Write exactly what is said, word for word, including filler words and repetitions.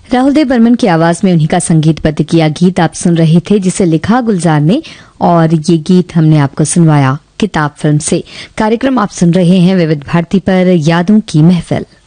राहुल देव बर्मन की आवाज में उन्हीं का संगीतबद्ध किया गीत आप सुन रहे थे, जिसे लिखा गुलजार ने, और ये गीत हमने आपको सुनवाया किताब फिल्म से। कार्यक्रम आप सुन रहे हैं विविध भारती पर, यादों की महफिल।